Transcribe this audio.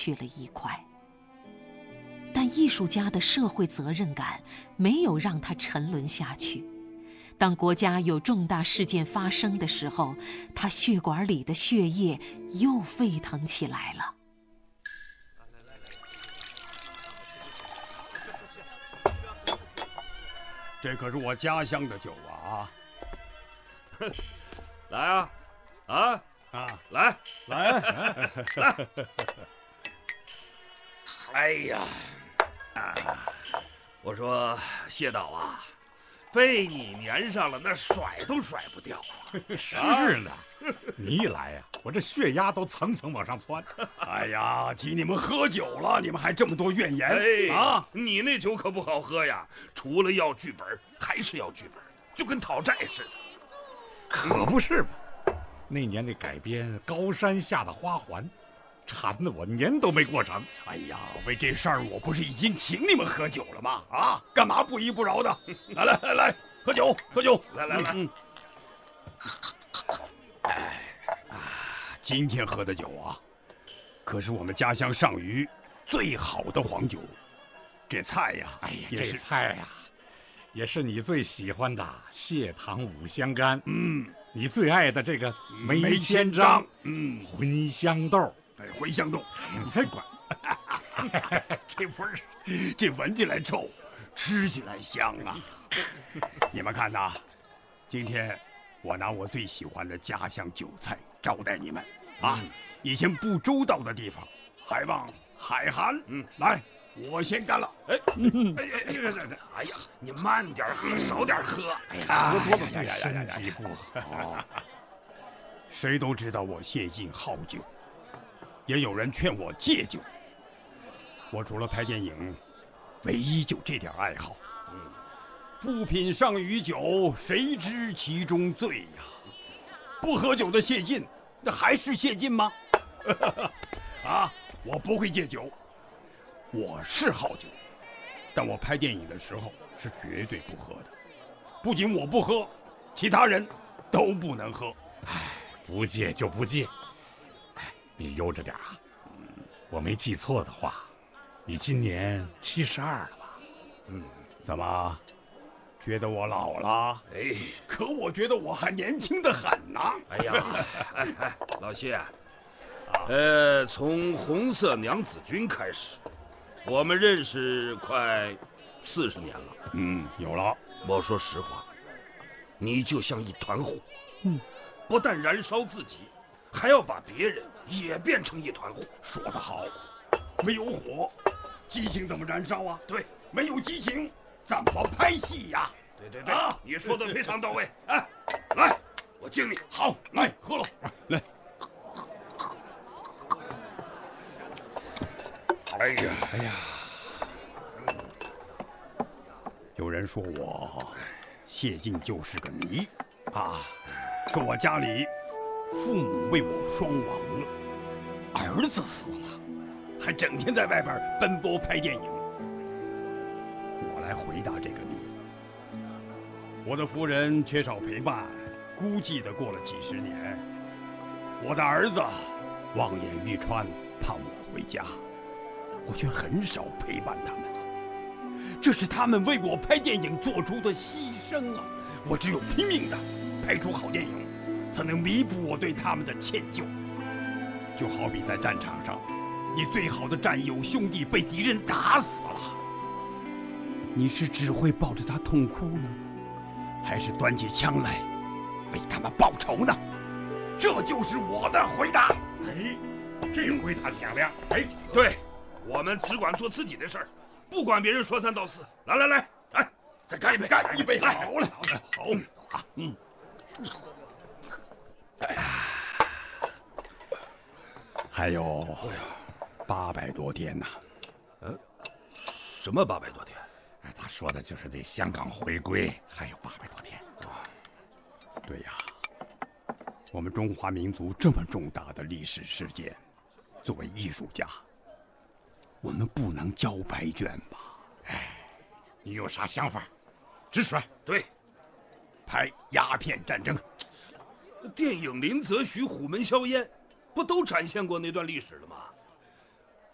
去了一块。但艺术家的社会责任感没有让他沉沦下去。当国家有重大事件发生的时候，他血管里的血液又沸腾起来了。 这可是我家乡的酒啊！ 来啊，来！哎呀，我说谢导啊，被你粘上了，那甩都甩不掉啊！ 是呢，你一来呀，我这血压都层层往上窜。 哎呀，请你们喝酒了，你们还这么多怨言啊！你那酒可不好喝呀，除了要剧本，还是要剧本，就跟讨债似的。 可不是嘛！那年那改编《高山下的花环》，馋得我年都没过成。 哎呀，为这事儿我不是已经请你们喝酒了吗？啊，干嘛不依不饶的？来，喝酒，来！今天喝的酒啊，可是我们家乡上虞最好的黄酒。这菜呀， 这菜呀，也是你最喜欢的蟹糖五香干。你最爱的这个梅千张。茴香豆。 茴香豆， 你才管。 这味儿，这闻起来臭，吃起来香啊！你们看呐，今天我拿我最喜欢的家乡酒菜招待你们啊！以前不周到的地方，还望海涵。来，我先干了。 哎呀，你慢点喝，少点喝。 哎呀，喝多了对身体不好。 谁都知道我谢晋好酒，也有人劝我戒酒。我除了拍电影，唯一就这点爱好。不品上虞酒，谁知其中醉呀？不喝酒的谢晋，那还是谢晋吗？啊，我不会戒酒，我是好酒，但我拍电影的时候是绝对不喝的。不仅我不喝，其他人都不能喝。 不戒就不戒。你悠着点啊！我没记错的话，你今年72了吧？ 怎么，觉得我老了？可我觉得我还年轻的很呢。 哎呀，老谢，从红色娘子军开始，我们认识快40年了。 有了。 我说实话，你就像一团火，不但燃烧自己，还要把别人也变成一团火。 说得好，没有火，激情怎么燃烧啊？ 对， 没有激情，怎么拍戏呀？ 对，你说的非常到位。来，我敬你。 好，来喝了，来。 哎呀， 有人说我谢晋就是个谜啊，说我家里父母为我双亡了，儿子死了，还整天在外边奔波拍电影。我来回答这个谜。我的夫人缺少陪伴，孤寂地过了几十年。我的儿子望眼欲穿，盼我回家，我却很少陪伴他们。这是他们为我拍电影做出的牺牲啊！我只有拼命地拍出好电影，才能弥补我对他们的歉疚。就好比在战场上，你最好的战友兄弟被敌人打死了，你是只会抱着他痛哭呢，还是端起枪来为他们报仇呢？这就是我的回答。 这回答响亮。 对，我们只管做自己的事儿，不管别人说三道四。来，再干一杯， 干一杯，好了，好啊，还有800多天呐。 什么800多天？ 他说的就是那香港回归还有800多天。 对呀，我们中华民族这么重大的历史事件，作为艺术家，我们不能交白卷吧？ 你有啥想法？直甩。 对， 拍鸦片战争。 电影林则徐虎门销烟，不都展现过那段历史了吗？